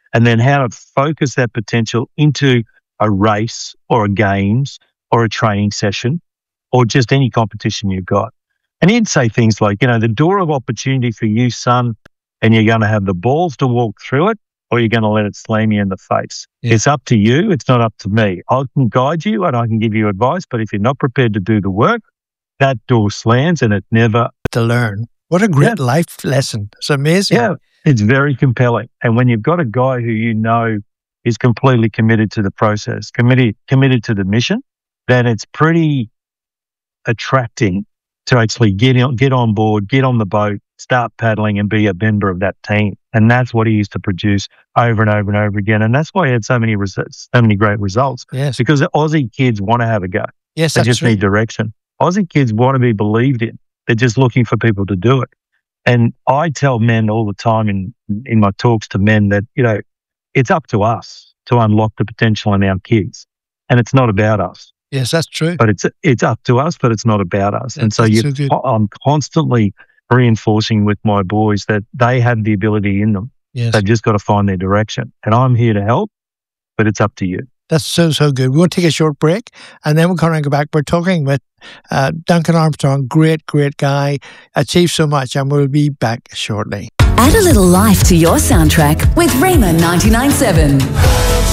and then how to focus that potential into a race or a games or a training session or just any competition you've got. And he'd say things like, the door of opportunity for you, son, and you're going to have the balls to walk through it, or you're going to let it slam you in the face. Yeah. It's up to you. It's not up to me. I can guide you and I can give you advice, but if you're not prepared to do the work, that door slams and it never... To learn. What a great life lesson. It's amazing. Yeah, it's very compelling. And when you've got a guy who is completely committed to the process, committed to the mission, then it's pretty attracting to actually get on board, get on the boat, start paddling and be a member of that team. And that's what he used to produce over and over and over again. And that's why he had so many great results. Yes. Because the Aussie kids want to have a go. Yes, they just need direction. Aussie kids want to be believed in. They're just looking for people to do it. And I tell men all the time in my talks to men that, it's up to us to unlock the potential in our kids. And it's not about us. Yes, that's true. But it's up to us, but it's not about us. And so I'm constantly reinforcing with my boys that they have the ability in them. Yes. They've just got to find their direction. And I'm here to help, but it's up to you. That's so good. We're going to take a short break and then we're going to go back. We're talking with Duncan Armstrong, great guy, achieved so much, and we'll be back shortly. Add a little life to your soundtrack with Rayman 99.7.